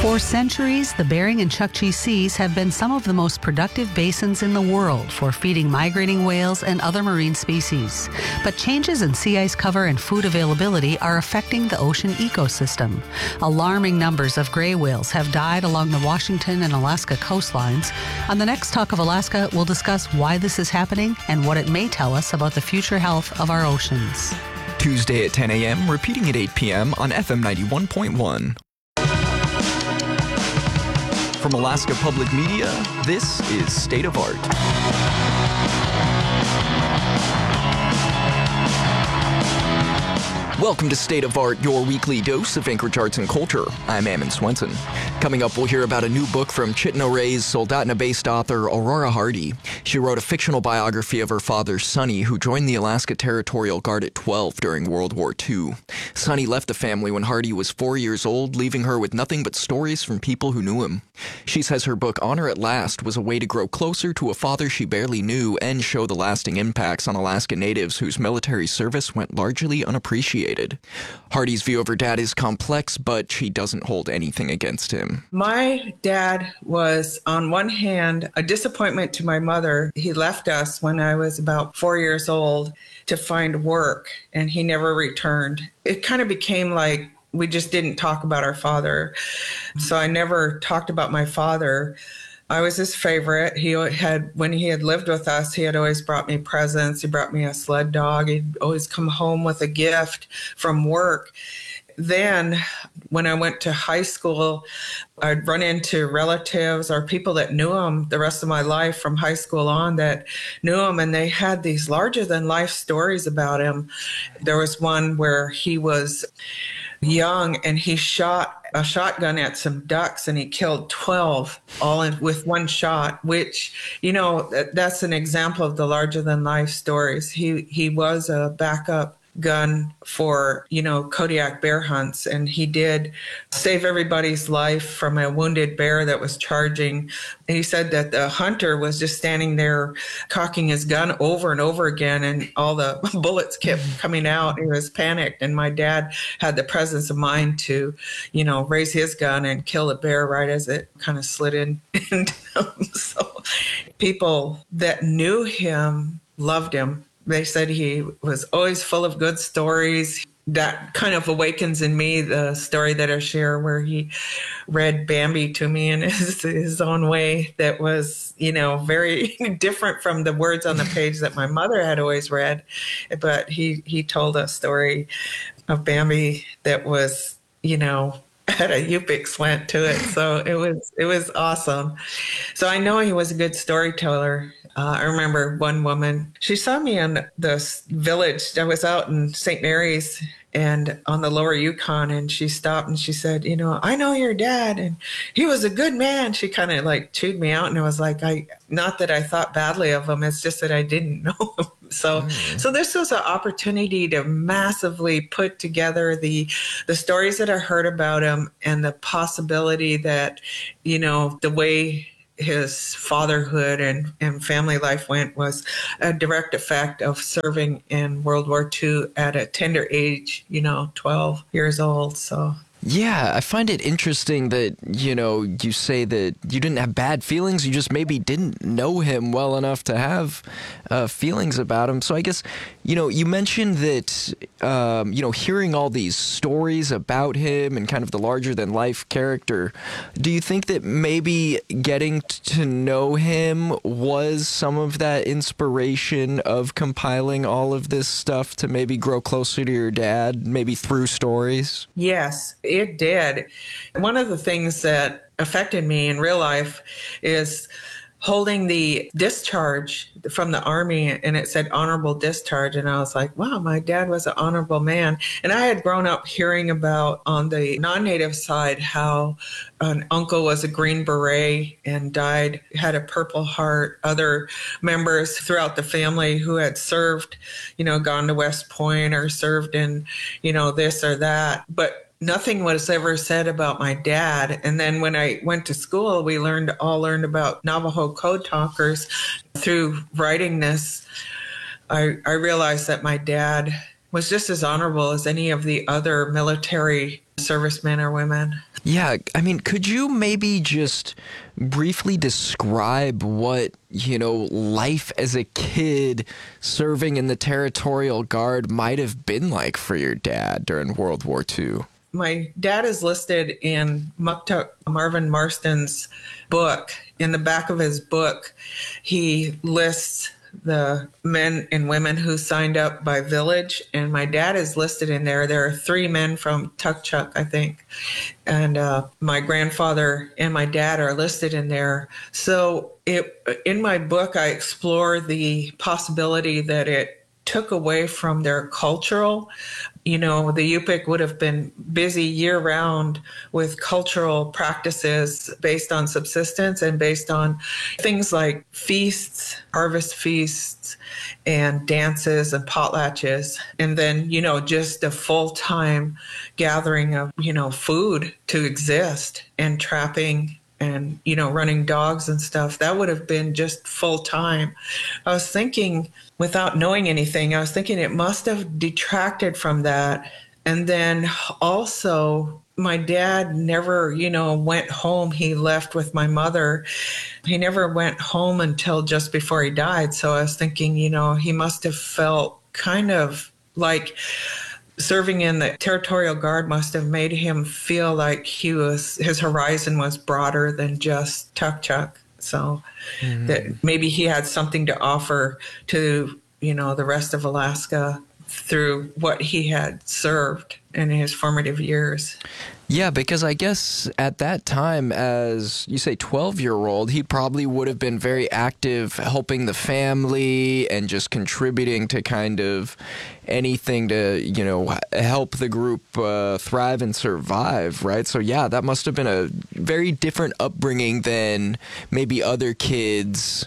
For centuries, the Bering and Chukchi Seas have been some of the most productive basins in the world for feeding migrating whales and other marine species. But changes in sea ice cover and food availability are affecting the ocean ecosystem. Alarming numbers of gray whales have died along the Washington and Alaska coastlines. On the next Talk of Alaska, we'll discuss why this is happening and what it may tell us about the future health of our oceans. Tuesday at 10 a.m., repeating at 8 p.m. on FM 91.1. From Alaska Public Media, this is State of Art. Welcome to State of Art, your weekly dose of Anchorage arts and culture. I'm Ammon Swenson. Coming up, we'll hear about a new book from Chitina Ray's Soldotna-based author Aurora Hardy. She wrote a fictional biography of her father, Sonny, who joined the Alaska Territorial Guard at 12 during World War II. Sonny left the family when Hardy was 4 years old, leaving her with nothing but stories from people who knew him. She says her book, Honor at Last, was a way to grow closer to a father she barely knew and show the lasting impacts on Alaska Natives whose military service went largely unappreciated. Hardy's view of her dad is complex, but she doesn't hold anything against him. My dad was, on one hand, a disappointment to my mother. He left us when I was about 4 years old to find work, and he never returned. It kind of became like we just didn't talk about our father. So I never talked about my father. I was his favorite. When he had lived with us, he had always brought me presents. He brought me a sled dog. He'd always come home with a gift from work. Then when I went to high school, I'd run into relatives or people that knew him the rest of my life from high school on that knew him, and they had these larger than life stories about him. There was one where he was young and he shot a shotgun at some ducks and he killed 12 with one shot, which, that's an example of the larger than life stories. He was a backup gun for, Kodiak bear hunts, and he did save everybody's life from a wounded bear that was charging. And he said that the hunter was just standing there cocking his gun over and over again, and all the bullets kept coming out. He was panicked, and my dad had the presence of mind to, raise his gun and kill the bear right as it kind of slid in. So people that knew him loved him. They said he was always full of good stories. That kind of awakens in me the story that I share where he read Bambi to me in his own way that was, very different from the words on the page that my mother had always read. But he told a story of Bambi that was, had a Yupik slant to it. So it was awesome. So I know he was a good storyteller. I remember one woman, she saw me in this village. I was out in St. Mary's and on the lower Yukon, and she stopped and she said, I know your dad and he was a good man. She kind of like chewed me out, and I was like, not that I thought badly of him. It's just that I didn't know him. So this was an opportunity to massively put together the stories that I heard about him and the possibility that, the way his fatherhood and family life went was a direct effect of serving in World War II at a tender age, 12 years old. So. Yeah, I find it interesting that, you say that you didn't have bad feelings. You just maybe didn't know him well enough to have feelings about him. So I guess, you mentioned that, hearing all these stories about him and kind of the larger than life character, do you think that maybe getting to know him was some of that inspiration of compiling all of this stuff to maybe grow closer to your dad, maybe through stories? Yes. It did. One of the things that affected me in real life is holding the discharge from the Army, and it said honorable discharge. And I was like, wow, my dad was an honorable man. And I had grown up hearing about on the non-Native side how an uncle was a Green Beret and died, had a Purple Heart, other members throughout the family who had served, gone to West Point or served in, this or that. But nothing was ever said about my dad. And then when I went to school, we all learned about Navajo code talkers. Through writing this, I realized that my dad was just as honorable as any of the other military servicemen or women. Yeah, I mean, could you maybe just briefly describe what, life as a kid serving in the Territorial Guard might have been like for your dad during World War II? My dad is listed in Muktuk Marvin Marston's book. In the back of his book, he lists the men and women who signed up by village, and my dad is listed in there. There are 3 men from Tukchuk, I think, and my grandfather and my dad are listed in there. So in my book, I explore the possibility that it took away from their cultural. The Yupik would have been busy year-round with cultural practices based on subsistence and based on things like feasts, harvest feasts, and dances and potlatches. And then, just a full-time gathering of, food to exist, and trapping and, running dogs and stuff. That would have been just full-time. I was thinking, without knowing anything, I was thinking it must have detracted from that. And then also, my dad never, went home. He left with my mother. He never went home until just before he died. So I was thinking, he must have felt kind of like serving in the Territorial Guard must have made him feel like his horizon was broader than just Tukchuk. So that maybe he had something to offer to, the rest of Alaska through what he had served in his formative years. Yeah, because I guess at that time, as you say, 12-year-old, he probably would have been very active helping the family and just contributing to kind of anything to, help the group thrive and survive, right? So, yeah, that must have been a very different upbringing than maybe other kids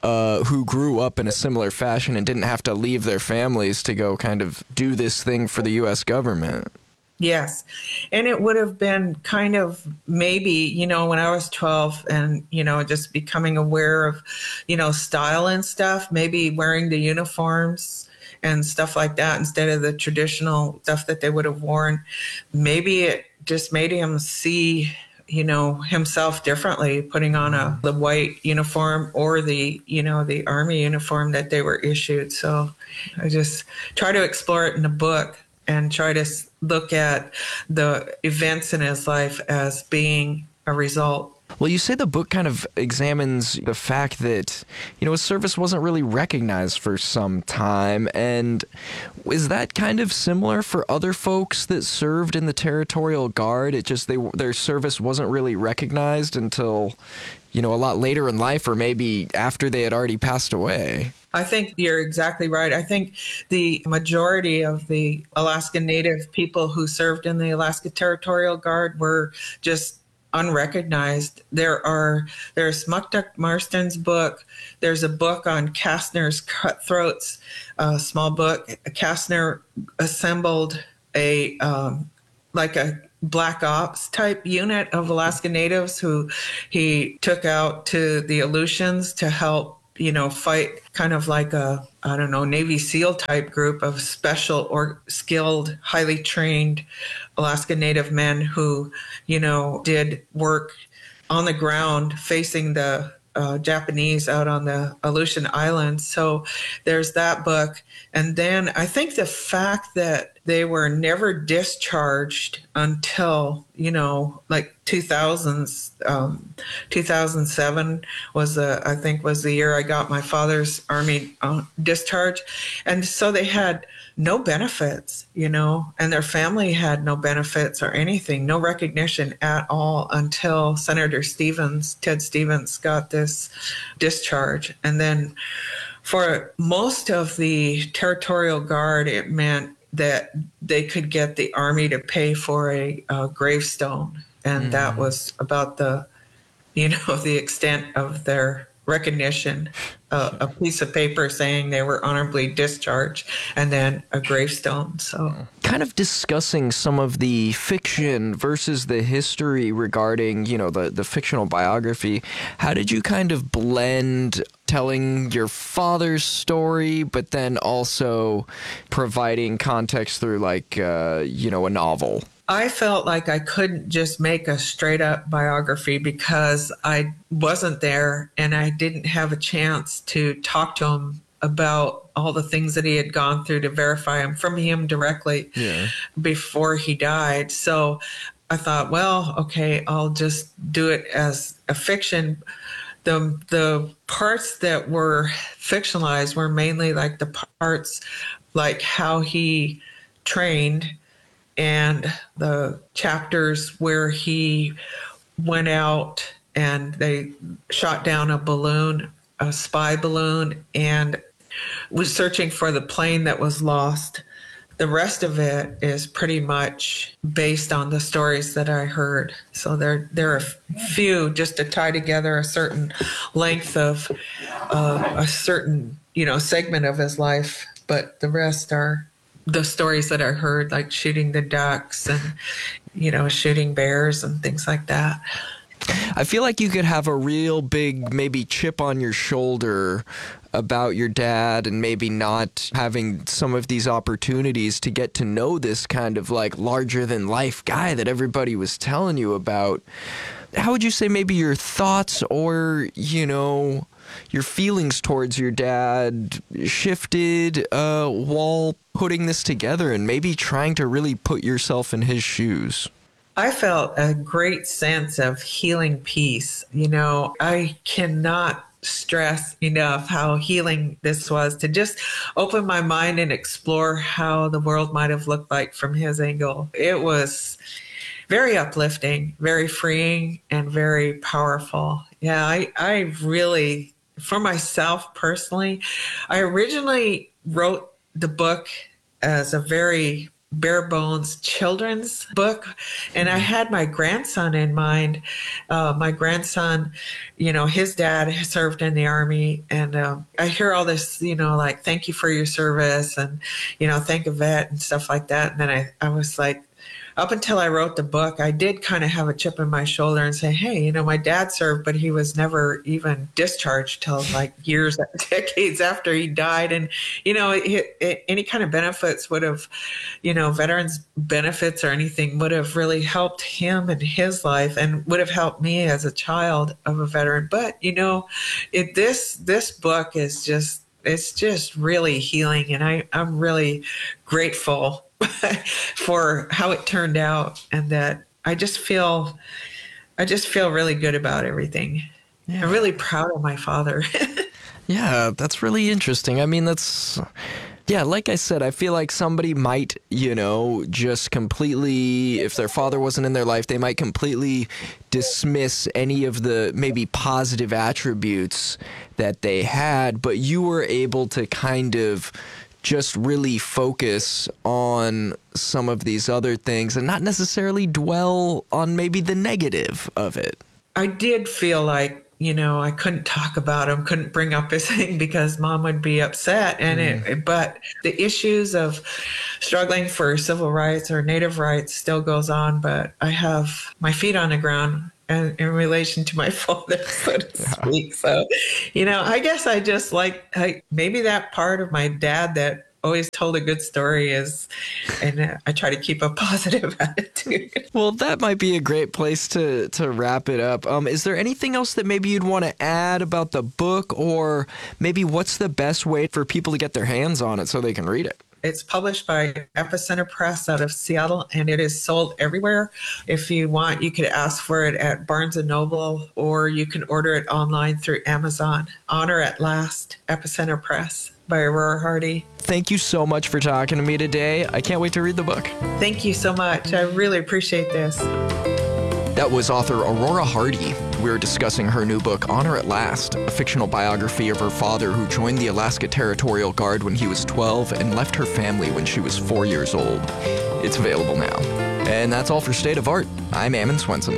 who grew up in a similar fashion and didn't have to leave their families to go kind of do this thing for the U.S. government. Yes. And it would have been kind of maybe, when I was 12 and, just becoming aware of, style and stuff, maybe wearing the uniforms and stuff like that instead of the traditional stuff that they would have worn. Maybe it just made him see, himself differently, putting on the white uniform or the Army uniform that they were issued. So I just try to explore it in the book and try to look at the events in his life as being a result. Well, you say the book kind of examines the fact that, his service wasn't really recognized for some time. And is that kind of similar for other folks that served in the Territorial Guard? It just, their service wasn't really recognized until, a lot later in life, or maybe after they had already passed away. I think you're exactly right. I think the majority of the Alaskan Native people who served in the Alaska Territorial Guard were just unrecognized. There's Muktuk Marston's book. There's a book on Kastner's Cutthroats, a small book. Kastner assembled a Black Ops type unit of Alaska Natives who he took out to the Aleutians to help fight, kind of like a, Navy SEAL type group of special or skilled, highly trained Alaska Native men who, did work on the ground facing the Japanese out on the Aleutian Islands. So there's that book. And then I think the fact that they were never discharged until, 2007 was the year I got my father's Army discharge. And so they had no benefits, and their family had no benefits or anything, no recognition at all until Senator Ted Stevens got this discharge. And then for most of the Territorial Guard, it meant that they could get the Army to pay for a gravestone. And that was about the extent of their recognition, a piece of paper saying they were honorably discharged, and then a gravestone. So, kind of discussing some of the fiction versus the history regarding, the fictional biography. How did you kind of blend telling your father's story, but then also providing context through a novel? I felt like I couldn't just make a straight up biography because I wasn't there and I didn't have a chance to talk to him about all the things that he had gone through to verify him from him directly before he died. So I thought, well, okay, I'll just do it as a fiction. The parts that were fictionalized were mainly like the parts like how he trained and the chapters where he went out and they shot down a balloon, a spy balloon, and was searching for the plane that was lost. The rest of it is pretty much based on the stories that I heard. So there are a few just to tie together a certain length of a certain, segment of his life, but the rest are the stories that I heard, like shooting the ducks and, shooting bears and things like that. I feel like you could have a real big, maybe chip on your shoulder about your dad and maybe not having some of these opportunities to get to know this kind of like larger than life guy that everybody was telling you about. How would you say maybe your thoughts or, your feelings towards your dad shifted while putting this together and maybe trying to really put yourself in his shoes? I felt a great sense of healing peace. I cannot stress enough how healing this was to just open my mind and explore how the world might have looked like from his angle. It was very uplifting, very freeing, and very powerful. Yeah, I really, for myself personally, I originally wrote the book as a very bare bones children's book. And I had my grandson in mind. My grandson, his dad served in the Army. And I hear all this, like, thank you for your service and, thank a vet and stuff like that. And then I was like, up until I wrote the book, I did kind of have a chip in my shoulder and say, hey, my dad served, but he was never even discharged till like years, decades after he died. And, any kind of benefits would have, veterans benefits or anything would have really helped him in his life and would have helped me as a child of a veteran. But, this book is it's just really healing. And I'm really grateful for how it turned out, and that I just feel really good about everything. Yeah. I'm really proud of my father. Yeah, that's really interesting. I mean, like I said, I feel like somebody might, just completely, if their father wasn't in their life, they might completely dismiss any of the maybe positive attributes that they had, but you were able to kind of just really focus on some of these other things and not necessarily dwell on maybe the negative of it. I did feel like, I couldn't talk about him, couldn't bring up his thing because Mom would be upset. And but the issues of struggling for civil rights or Native rights still goes on. But I have my feet on the ground and in relation to my father, so to speak. So, I guess I just maybe that part of my dad that always told a good story and I try to keep a positive attitude. Well, that might be a great place to wrap it up. Is there anything else that maybe you'd want to add about the book, or maybe what's the best way for people to get their hands on it so they can read it? It's published by Epicenter Press out of Seattle, and it is sold everywhere. If you want, you could ask for it at Barnes & Noble, or you can order it online through Amazon. Honor at Last, Epicenter Press by Aurora Hardy. Thank you so much for talking to me today. I can't wait to read the book. Thank you so much. I really appreciate this. That was author Aurora Hardy. We're discussing her new book, Honor at Last, a fictional biography of her father who joined the Alaska Territorial Guard when he was 12 and left her family when she was 4 years old. It's available now. And that's all for State of Art. I'm Ammon Swenson.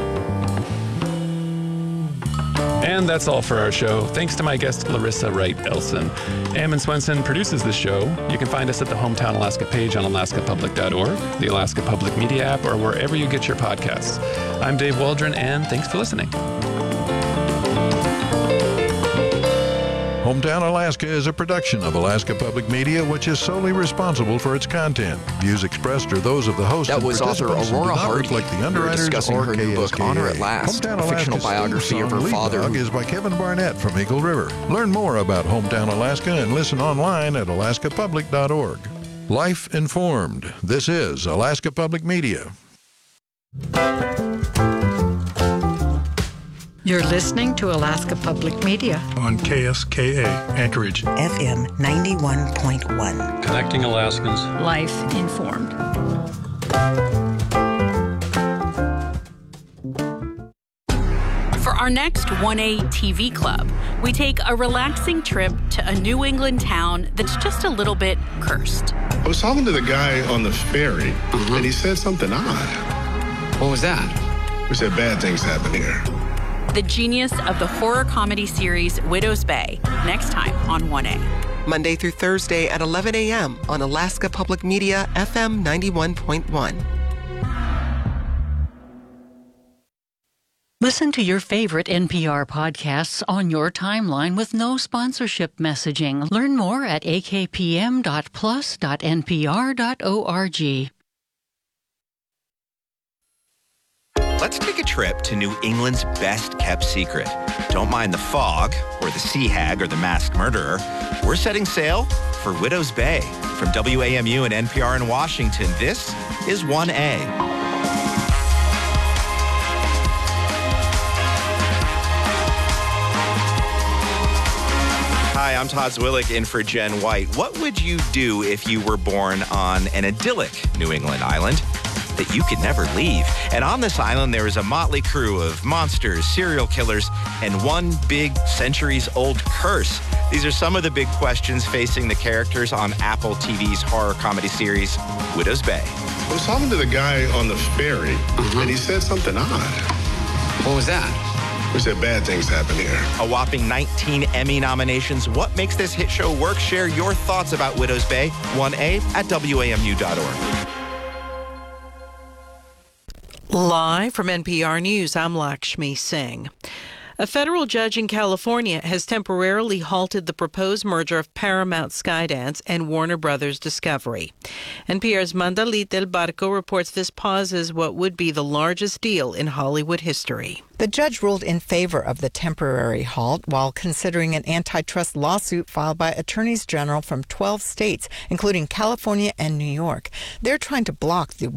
And that's all for our show. Thanks to my guest, Larissa Wright Elson. Ammon Swenson produces this show. You can find us at the Hometown Alaska page on alaskapublic.org, the Alaska Public Media app, or wherever you get your podcasts. I'm Dave Waldron, and thanks for listening. Hometown Alaska is a production of Alaska Public Media, which is solely responsible for its content. Views expressed are those of the host. That was author Aurora Hardy. Like the We were discussing her new book, Honor at Last, Hometown a fictional Alaska's biography of her Lead father. Dog is by Kevin Barnett from Eagle River. Learn more about Hometown Alaska and listen online at alaskapublic.org. Life Informed. This is Alaska Public Media. You're listening to Alaska Public Media on KSKA Anchorage FM 91.1. Connecting Alaskans. Life Informed. For our next 1A TV Club, we take a relaxing trip to a New England town that's just a little bit cursed. I was talking to the guy on the ferry, and he said something odd. What was that? He said bad things happen here. The genius of the horror comedy series Widow's Bay, next time on 1A. Monday through Thursday at 11 a.m. on Alaska Public Media, FM 91.1. Listen to your favorite NPR podcasts on your timeline with no sponsorship messaging. Learn more at akpm.plus.npr.org. Let's take a trip to New England's best-kept secret. Don't mind the fog, or the sea hag, or the masked murderer. We're setting sail for Widow's Bay. From WAMU and NPR in Washington, this is 1A. Hi, I'm Todd Zwillick in for Jen White. What would you do if you were born on an idyllic New England island that you could never leave? And on this island, there is a motley crew of monsters, serial killers, and one big centuries-old curse. These are some of the big questions facing the characters on Apple TV's horror comedy series, Widow's Bay. I was talking to the guy on the ferry, and he said something odd. What was that? He said bad things happen here. A whopping 19 Emmy nominations. What makes this hit show work? Share your thoughts about Widow's Bay, 1A at WAMU.org. Live from NPR News, I'm Lakshmi Singh. A federal judge in California has temporarily halted the proposed merger of Paramount Skydance and Warner Brothers Discovery. NPR's Mandalit Del Barco reports this pauses what would be the largest deal in Hollywood history. The judge ruled in favor of the temporary halt while considering an antitrust lawsuit filed by attorneys general from 12 states, including California and New York. They're trying to block the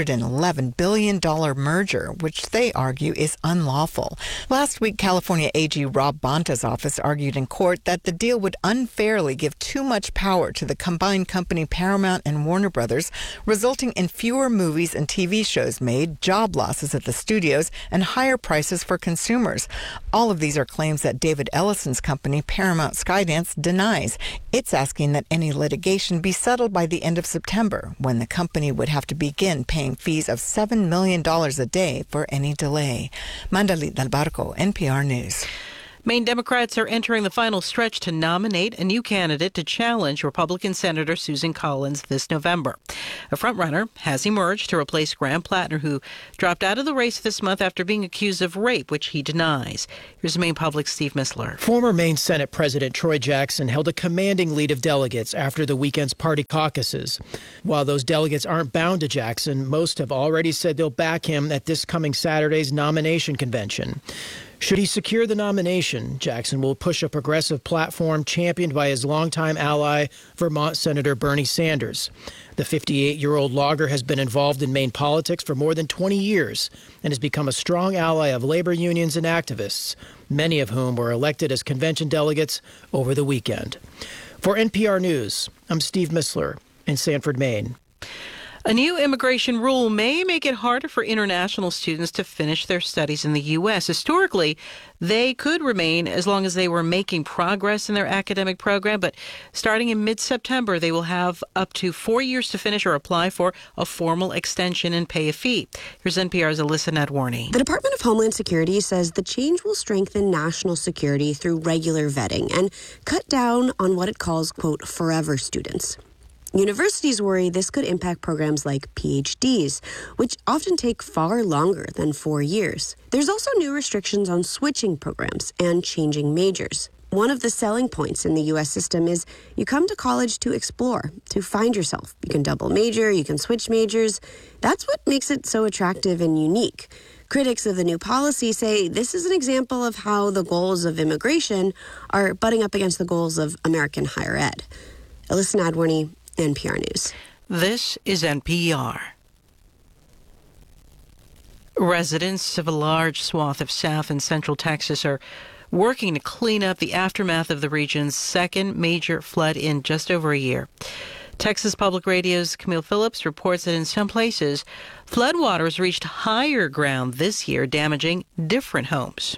$111 billion merger, which they argue is unlawful. Last week, California AG Rob Bonta's office argued in court that the deal would unfairly give too much power to the combined company Paramount and Warner Brothers, resulting in fewer movies and TV shows made, job losses at the studios, and higher prices for consumers. All of these are claims that David Ellison's company, Paramount Skydance, denies. It's asking that any litigation be settled by the end of September, when the company would have to begin paying fees of $7 million a day for any delay. Mandalit Del Barco, NPR News. Maine Democrats are entering the final stretch to nominate a new candidate to challenge Republican Senator Susan Collins this November. A frontrunner has emerged to replace Graham Plattner, who dropped out of the race this month after being accused of rape, which he denies. Here's Maine Public's Steve Missler. Former Maine Senate President Troy Jackson held a commanding lead of delegates after the weekend's party caucuses. While those delegates aren't bound to Jackson, most have already said they'll back him at this coming Saturday's nomination convention. Should he secure the nomination, Jackson will push a progressive platform championed by his longtime ally, Vermont Senator Bernie Sanders. The 58-year-old logger has been involved in Maine politics for more than 20 years and has become a strong ally of labor unions and activists, many of whom were elected as convention delegates over the weekend. For NPR News, I'm Steve Missler in Sanford, Maine. A new immigration rule may make it harder for international students to finish their studies in the U.S. Historically, they could remain as long as they were making progress in their academic program, but starting in mid-September, they will have up to 4 years to finish or apply for a formal extension and pay a fee. Here's NPR's Alyssa Nadwarny. The Department of Homeland Security says the change will strengthen national security through regular vetting and cut down on what it calls, quote, forever students. Universities worry this could impact programs like PhDs, which often take far longer than 4 years. There's also new restrictions on switching programs and changing majors. One of the selling points in the U.S. system is you come to college to explore, to find yourself. You can double major, you can switch majors. That's what makes it so attractive and unique. Critics of the new policy say this is an example of how the goals of immigration are butting up against the goals of American higher ed. Alyssa Nadworny, NPR News. This is NPR. Residents of a large swath of South and Central Texas are working to clean up the aftermath of the region's second major flood in just over a year. Texas Public Radio's Camille Phillips reports that in some places, floodwaters reached higher ground this year, damaging different homes.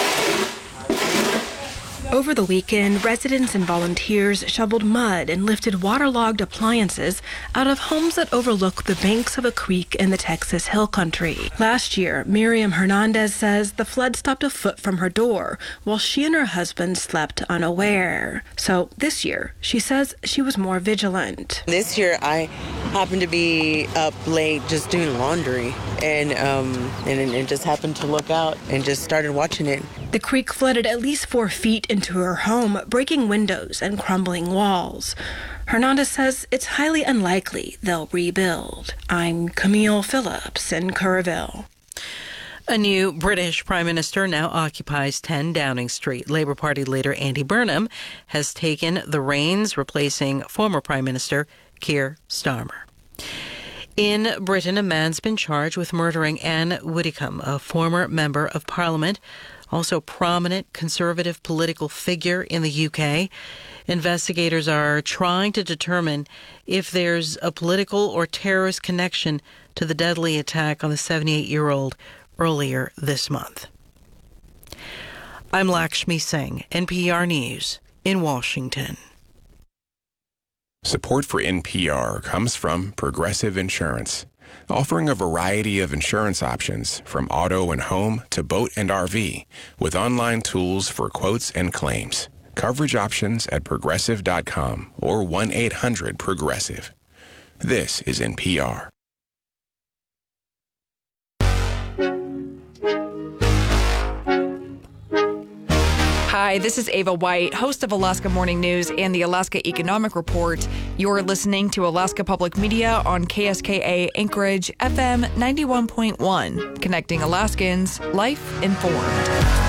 Over the weekend, residents and volunteers shoveled mud and lifted waterlogged appliances out of homes that overlook the banks of a creek in the Texas Hill Country. Last year, Miriam Hernandez says the flood stopped a foot from her door while she and her husband slept unaware. So this year, she says she was more vigilant. This year, I happened to be up late just doing laundry and just happened to look out and just started watching it. The creek flooded at least 4 feet into her home, breaking windows and crumbling walls. Hernandez says it's highly unlikely they'll rebuild. I'm Camille Phillips in Kerrville. A new British Prime Minister now occupies 10 Downing Street. Labour Party leader Andy Burnham has taken the reins, replacing former Prime Minister Keir Starmer. In Britain, a man's been charged with murdering Anne Widdecombe, a former member of Parliament, also prominent conservative political figure in the UK. Investigators are trying to determine if there's a political or terrorist connection to the deadly attack on the 78-year-old earlier this month. I'm Lakshmi Singh, NPR News in Washington. Support for NPR comes from Progressive Insurance, offering a variety of insurance options from auto and home to boat and RV, with online tools for quotes and claims. Coverage options at Progressive.com or 1-800-PROGRESSIVE. This is NPR. Hi, this is Ava White, host of Alaska Morning News and the Alaska Economic Report. You're listening to Alaska Public Media on KSKA Anchorage FM 91.1, connecting Alaskans, life informed.